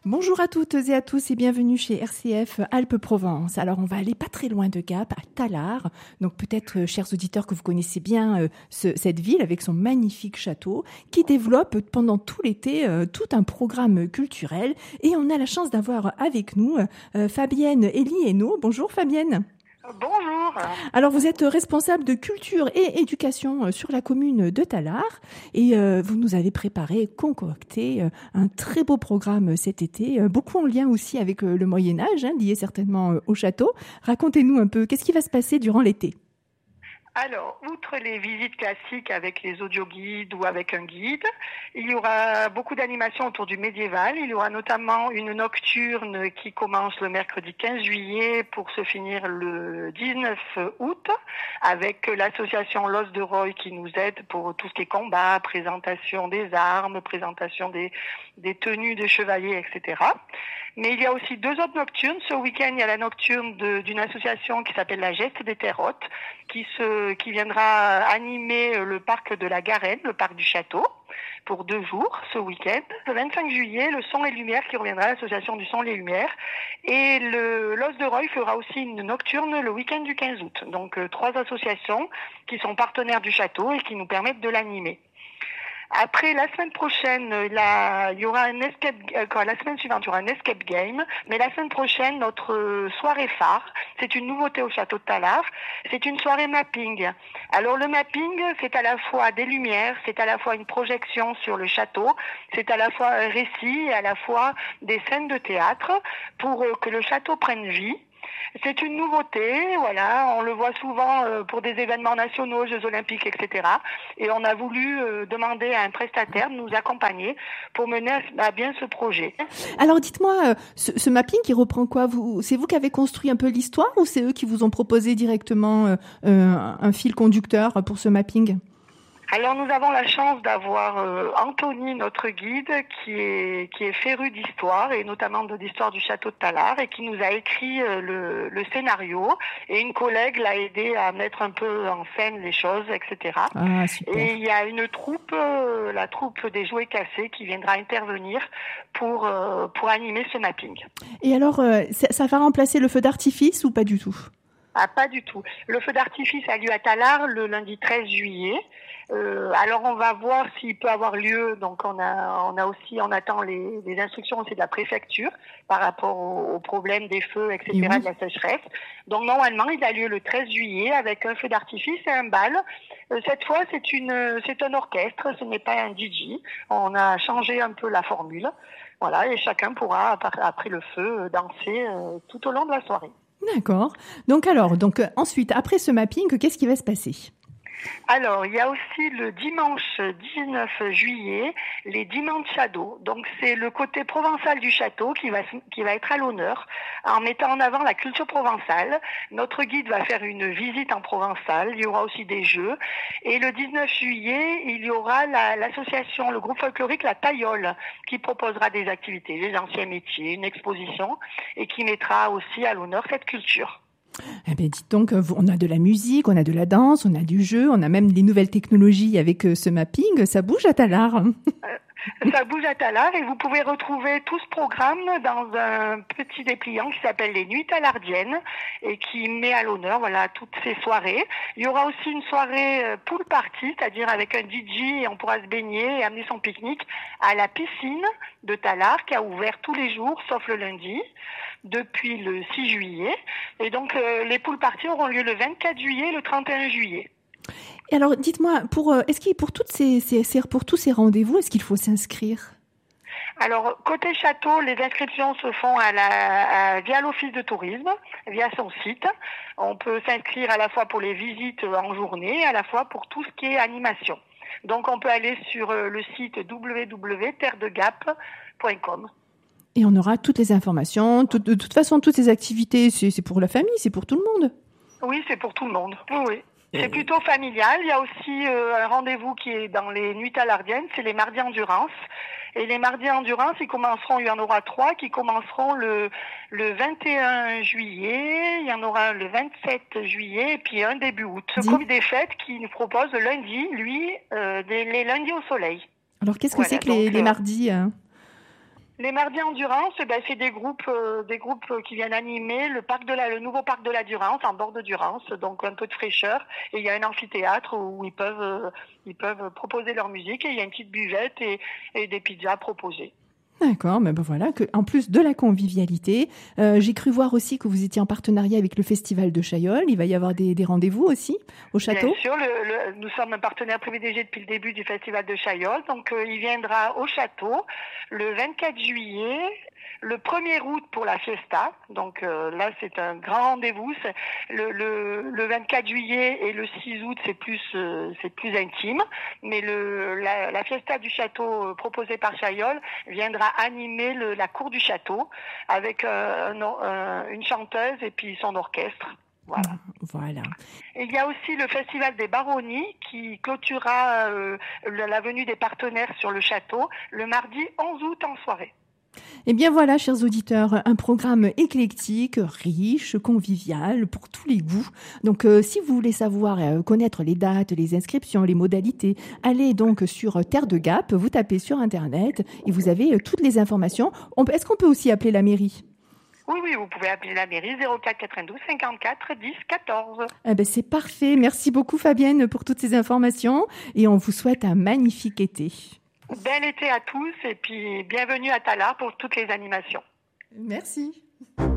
Bonjour à toutes et à tous et bienvenue chez RCF Alpes-Provence. Alors on va aller pas très loin de Gap, à Tallard. Donc peut-être, chers auditeurs, que vous connaissez bien cette ville avec son magnifique château qui développe pendant tout l'été tout un programme culturel. Et on a la chance d'avoir avec nous Fabienne Eliéno. Bonjour Fabienne. Bonjour. Alors vous êtes responsable de culture et éducation sur la commune de Tallard et vous nous avez concocté un très beau programme cet été, beaucoup en lien aussi avec le Moyen-Âge, lié certainement au château. Racontez-nous un peu, qu'est-ce qui va se passer durant l'été ? Alors, outre les visites classiques avec les audioguides ou avec un guide, il y aura beaucoup d'animations autour du médiéval. Il y aura notamment une nocturne qui commence le mercredi 15 juillet pour se finir le 19 août avec l'association L'Os de Roy qui nous aide pour tout ce qui est combat, présentation des armes, présentation des tenues de chevaliers, etc. Mais il y a aussi deux autres nocturnes. Ce week-end, il y a la nocturne d'une association qui s'appelle la Geste des Terres Hautes, qui viendra animer le parc de la Garenne, le parc du château, pour 2 jours ce week-end. Le 25 juillet, le Son et Lumière qui reviendra à l'association du Son et Lumière. Et l'Os de Roy fera aussi une nocturne le week-end du 15 août. Donc 3 associations qui sont partenaires du château et qui nous permettent de l'animer. Après, la semaine prochaine, il y aura la semaine suivante, il y aura un escape game. Mais la semaine prochaine, notre soirée phare, c'est une nouveauté au château de Tallard. C'est une soirée mapping. Alors, le mapping, c'est à la fois des lumières, c'est à la fois une projection sur le château, c'est à la fois un récit et à la fois des scènes de théâtre pour que le château prenne vie. C'est une nouveauté, voilà, on le voit souvent pour des événements nationaux, Jeux Olympiques, etc. Et on a voulu demander à un prestataire de nous accompagner pour mener à bien ce projet. Alors dites-moi, ce mapping, il reprend quoi ? C'est vous qui avez construit un peu l'histoire ou c'est eux qui vous ont proposé directement un fil conducteur pour ce mapping ? Alors nous avons la chance d'avoir Anthony, notre guide, qui est féru d'histoire et notamment de l'histoire du château de Tallard et qui nous a écrit le scénario et une collègue l'a aidé à mettre un peu en scène les choses, etc. Ah, super. Et il y a une troupe, la troupe des jouets cassés qui viendra intervenir pour animer ce mapping. Et alors, ça va remplacer le feu d'artifice ou pas du tout ? Ah, pas du tout. Le feu d'artifice a lieu à Tallard le lundi 13 juillet. Alors on va voir s'il peut avoir lieu. Donc on attend les instructions aussi de la préfecture par rapport au problème des feux, etc., oui. De la sécheresse. Donc normalement il a lieu le 13 juillet avec un feu d'artifice et un bal. Cette fois c'est un orchestre, ce n'est pas un DJ. On a changé un peu la formule. Voilà, et chacun pourra après le feu danser tout au long de la soirée. D'accord. Donc ensuite, après ce mapping, qu'est-ce qui va se passer ? Alors, il y a aussi le dimanche 19 juillet, les Dimanches Shadow. Donc, c'est le côté provençal du château qui va être à l'honneur en mettant en avant la culture provençale. Notre guide va faire une visite en provençal. Il y aura aussi des jeux. Et le 19 juillet, il y aura l'association, le groupe folklorique La Taillole qui proposera des activités, les anciens métiers, une exposition et qui mettra aussi à l'honneur cette culture. Eh bien, dites donc, on a de la musique, on a de la danse, on a du jeu, on a même des nouvelles technologies avec ce mapping. Ça bouge à Tallard. Ça bouge à Tallard et vous pouvez retrouver tout ce programme dans un petit dépliant qui s'appelle les Nuits tallardiennes et qui met à l'honneur toutes ces soirées. Il y aura aussi une soirée pool party, c'est-à-dire avec un DJ et on pourra se baigner et amener son pique-nique à la piscine de Tallard qui a ouvert tous les jours sauf le lundi depuis le 6 juillet. Et donc les pool parties auront lieu le 24 juillet et le 31 juillet. Et alors, dites-moi, pour tous ces rendez-vous, est-ce qu'il faut s'inscrire ? Alors, côté château, les inscriptions se font via l'office de tourisme, via son site. On peut s'inscrire à la fois pour les visites en journée, à la fois pour tout ce qui est animation. Donc, on peut aller sur le site www.terredegap.com. Et on aura toutes les informations. De toute façon, toutes ces activités, c'est pour la famille, c'est pour tout le monde. Oui, c'est pour tout le monde. Oui. C'est plutôt familial. Il y a aussi un rendez-vous qui est dans les Nuits tallardiennes, c'est les mardis endurance. Et les mardis endurance, il y en aura 3 qui commenceront le 21 juillet, il y en aura un le 27 juillet et puis un début août. Ce comité des fêtes qui nous propose le lundi, les lundis au soleil. Alors qu'est-ce que c'est que les mardis Les mardis endurance, c'est des groupes qui viennent animer le nouveau parc de la Durance, en bord de Durance, donc un peu de fraîcheur. Et il y a un amphithéâtre où ils peuvent proposer leur musique et il y a une petite buvette et des pizzas proposées. D'accord, mais ben voilà, que, en plus de la convivialité, j'ai cru voir aussi que vous étiez en partenariat avec le Festival de Chaillol. Il va y avoir des rendez-vous aussi au château. Bien sûr, nous sommes un partenaire privilégié depuis le début du Festival de Chaillol. Donc, il viendra au château le 24 juillet, le 1er août pour la fiesta. Donc là, c'est un grand rendez-vous. Le 24 juillet et le 6 août, c'est plus intime. Mais la fiesta du château proposée par Chaillol viendra animer la cour du château avec une chanteuse et puis son orchestre. Voilà. Et il y a aussi le Festival des Baronnies qui clôturera la venue des partenaires sur le château le mardi 11 août en soirée. Eh bien voilà, chers auditeurs, un programme éclectique, riche, convivial, pour tous les goûts. Donc si vous voulez savoir, connaître les dates, les inscriptions, les modalités, allez donc sur Terre de Gap, vous tapez sur Internet et vous avez toutes les informations. Est-ce qu'on peut aussi appeler la mairie ? Oui, vous pouvez appeler la mairie 04 92 54 10 14. C'est parfait. Merci beaucoup Fabienne pour toutes ces informations et on vous souhaite un magnifique été. Bel été à tous et puis bienvenue à Tallard pour toutes les animations. Merci.